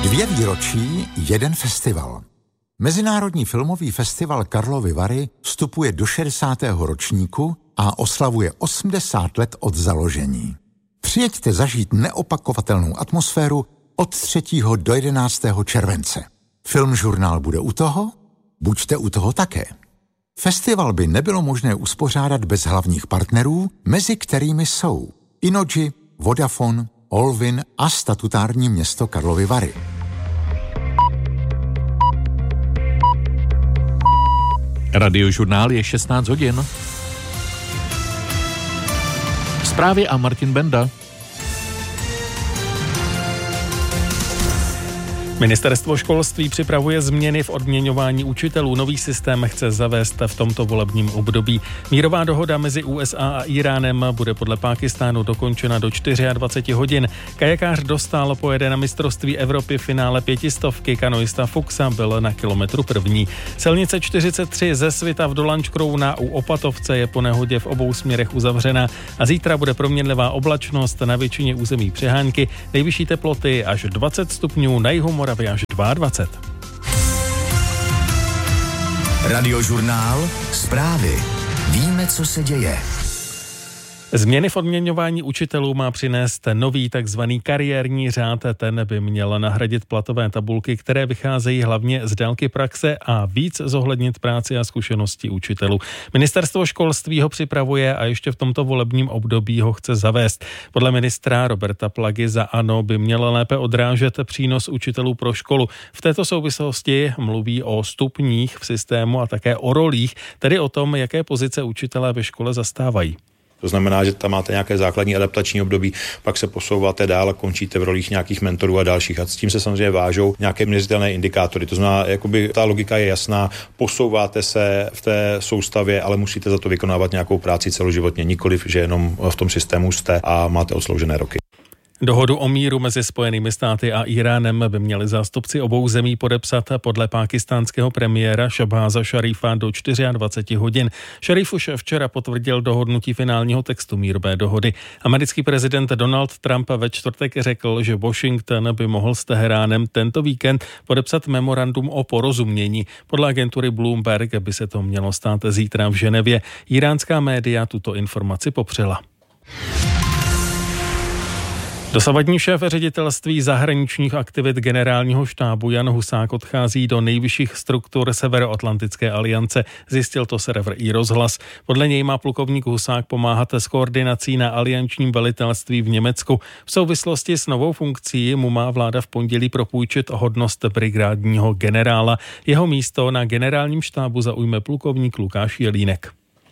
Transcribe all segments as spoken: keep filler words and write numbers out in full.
Dvě výročí, jeden festival. Mezinárodní filmový festival Karlovy Vary vstupuje do šedesátého ročníku a oslavuje osmdesát let od založení. Přijeďte zažít neopakovatelnou atmosféru od třetího do jedenáctého července. Filmžurnál bude u toho? Buďte u toho také. Festival by nebylo možné uspořádat bez hlavních partnerů, mezi kterými jsou Innogy, Vodafone, Olvin a statutární město Karlovy Vary. Radiožurnál je šestnáct hodin. Zprávy a Martin Benda. Ministerstvo školství připravuje změny v odměňování učitelů. Nový systém chce zavést v tomto volebním období. Mírová dohoda mezi U S A a Íránem bude podle Pákistánu dokončena do dvacet čtyři hodin. Kajakář Dostál pojede na mistrovství Evropy v finále pětistovky. Kanoista Fuxa byl na kilometru první. Silnice čtyřicet tři ze Svita v Dolančkrouna u Opatovce je po nehodě v obou směrech uzavřena a zítra bude proměnlivá oblačnost, na většině území přehánky, nejvyšší teploty až dvacet stupňů, na jihu Moravy až dvacet dva. Radiožurnál, zprávy. Víme, co se děje. Změny v odměňování učitelů má přinést nový takzvaný kariérní řád. Ten by měl nahradit platové tabulky, které vycházejí hlavně z délky praxe a víc zohlednit práci a zkušenosti učitelů. Ministerstvo školství ho připravuje a ještě v tomto volebním období ho chce zavést. Podle ministra Roberta Plagy za ANO by měl lépe odrážet přínos učitelů pro školu. V této souvislosti mluví o stupních v systému a také o rolích, tedy o tom, jaké pozice učitelé ve škole zastávají. To znamená, že tam máte nějaké základní adaptační období, pak se posouváte dál a končíte v rolích nějakých mentorů a dalších. A s tím se samozřejmě vážou nějaké měřitelné indikátory. To znamená, jakoby ta logika je jasná, posouváte se v té soustavě, ale musíte za to vykonávat nějakou práci celoživotně, nikoliv, že jenom v tom systému jste a máte odsloužené roky. Dohodu o míru mezi Spojenými státy a Íránem by měli zástupci obou zemí podepsat podle pákistánského premiéra Šabháza Šarífa do dvacet čtyři hodin. Šaríf už včera potvrdil dohodnutí finálního textu mírové dohody. Americký prezident Donald Trump ve čtvrtek řekl, že Washington by mohl s Teheránem tento víkend podepsat memorandum o porozumění. Podle agentury Bloomberg by se to mělo stát zítra v Ženevě. Íránská média tuto informaci popřela. Dosavadní šéf ředitelství zahraničních aktivit generálního štábu Jan Husák odchází do nejvyšších struktur Severoatlantické aliance, zjistil to server iRozhlas. Podle něj má plukovník Husák pomáhat s koordinací na aliančním velitelství v Německu. V souvislosti s novou funkcí mu má vláda v pondělí propůjčit hodnost brigádního generála. Jeho místo na generálním štábu zaujme plukovník Lukáš Jelínek.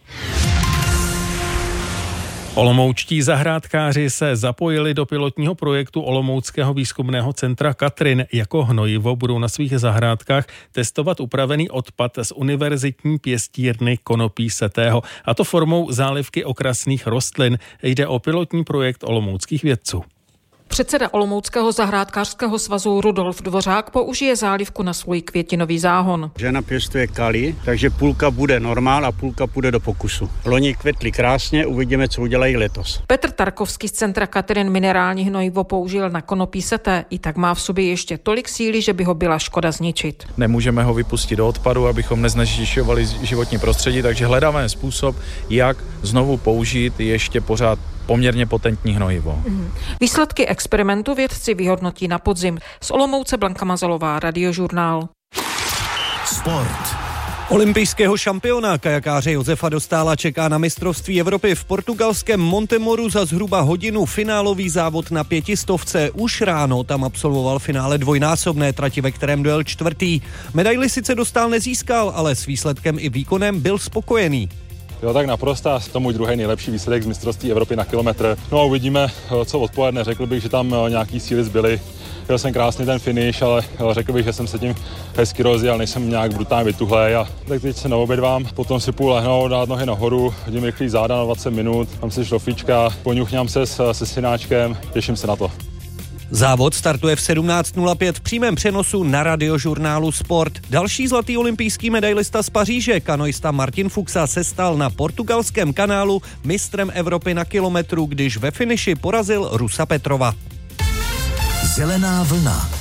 Olomoučtí zahrádkáři se zapojili do pilotního projektu Olomouckého výzkumného centra Katrin. Jako hnojivo budou na svých zahrádkách testovat upravený odpad z univerzitní pěstírny konopí setého, a to formou zálivky okrasných rostlin. Jde o pilotní projekt olomouckých vědců. Předseda Olomouckého zahrádkářského svazu Rudolf Dvořák použije zálivku na svůj květinový záhon. Žena pěstuje kali, takže půlka bude normál a půlka půjde do pokusu. Loni kvetly krásně, uvidíme, co udělají letos. Petr Tarkovský z centra Katrin minerální hnojivo použil na konopí seté. I tak má v sobě ještě tolik síly, že by ho byla škoda zničit. Nemůžeme ho vypustit do odpadu, abychom neznečišťovali životní prostředí, takže hledáme způsob, jak znovu použít ještě pořád poměrně potentní hnojivo. Mm. Výsledky experimentu vědci vyhodnotí na podzim. Z Olomouce Blanka Mazalová, Radiožurnál. Sport. Olympijského šampiona kajakáře Josefa Dostála čeká na mistrovství Evropy v portugalském Montemoru za zhruba hodinu finálový závod na pětistovce. Už ráno tam absolvoval finále dvojnásobné trati, ve kterém dojel čtvrtý. Medaili sice Dostál nezískal, ale s výsledkem i výkonem byl spokojený. Jo, tak naprosto, to můj druhý nejlepší výsledek z mistrovství Evropy na kilometr. No a uvidíme, co odpoledne. Řekl bych, že tam nějaký síly zbyly. Jel jsem krásně ten finish, ale řekl bych, že jsem se tím hezky rozjel, nejsem nějak brutálně vytuhlej. A tak teď se neobědvám, potom si půl lehnout, dát nohy nahoru, hodím rychlý záda na dvacet minut, tam si šlofíčka, poňuchňám se s, se synáčkem, těším se na to. Závod startuje v sedmnáct nula pět v přímém přenosu na Radiožurnálu Sport. Další zlatý olympijský medailista z Paříže, kanoista Martin Fuxa, se stal na portugalském kanálu mistrem Evropy na kilometru, když ve finiši porazil Rusa Petrova. Zelená vlna.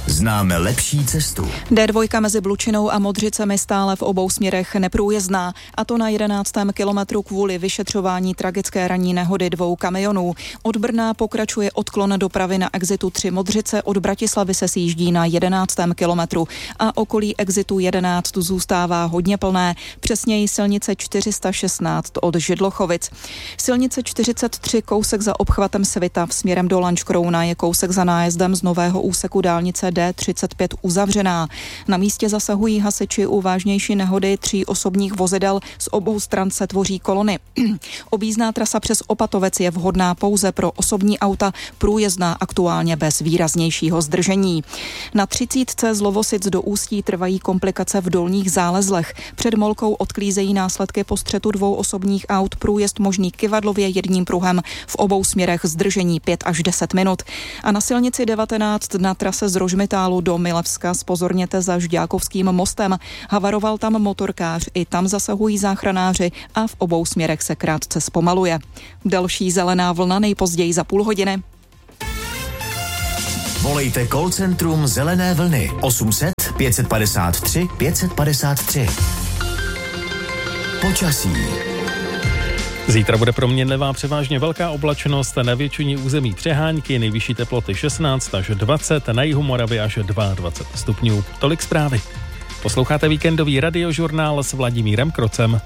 Známe lepší cestu. dé dva mezi Blučinou a Modřicemi stále v obou směrech neprůjezdná, a to na jedenáctém kilometru kvůli vyšetřování tragické ranní nehody dvou kamionů. Od Brna pokračuje odklon dopravy na exitu tři Modřice, od Bratislavy se sjíždí na jedenáctém kilometru a okolí exitu jedenáct zůstává hodně plné, přesněji silnice čtyři sta šestnáct od Židlochovic. Silnice čtyřicet tři kousek za obchvatem Svitav směrem do Lanškrouna je kousek za nájezdem z nového úseku dálnice dé třicet pět uzavřená. Na místě zasahují hasiči u vážnější nehody tří osobních vozidel, z obou stran se tvoří kolony. Objízdná trasa přes Opatovec je vhodná pouze pro osobní auta, průjezdná aktuálně bez výraznějšího zdržení. Na třicítce z Lovosic do Ústí trvají komplikace v dolních zálezlech. Před Molkou odklízejí následky po střetu dvou osobních aut, průjezd možný kyvadlově jedním pruhem, v obou směrech zdržení pět až deset minut. A na silnici devatenáct na trase z Rožmitálu do Milevska zpozorněte za Žďákovským mostem. Havaroval tam motorkář, i tam zasahují záchranáři a v obou směrech se krátce zpomaluje. Další zelená vlna nejpozději za půl hodiny. Volejte call centrum Zelené vlny osm set pět padesát tři pět padesát tři. Počasí. Zítra bude proměnlivá převážně velká oblačnost, na většině území přehánky, nejvyšší teploty šestnáct až dvacet, na jihu Moravy až dvacet dva stupňů. Tolik zprávy. Posloucháte víkendový radiožurnál s Vladimírem Krocem.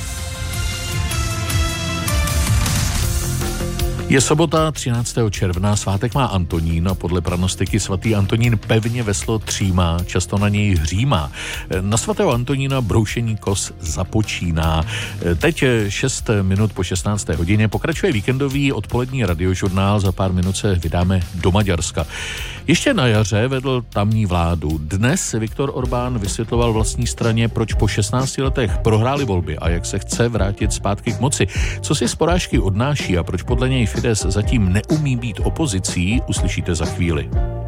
Je sobota třináctého června, svátek má Antonín a podle pranostiky svatý Antonín pevně veslo třímá, často na něj hřímá. Na svatého Antonína broušení kos započíná. Teď šest minut po šestnácté hodině pokračuje víkendový odpolední radiožurnál, za pár minut se vydáme do Maďarska. Ještě na jaře vedl tamní vládu. Dnes Viktor Orbán vysvětloval vlastní straně, proč po šestnácti letech prohráli volby a jak se chce vrátit zpátky k moci. Co si z porážky odnáší a proč podle něj Fides zatím neumí být opozicí, uslyšíte za chvíli.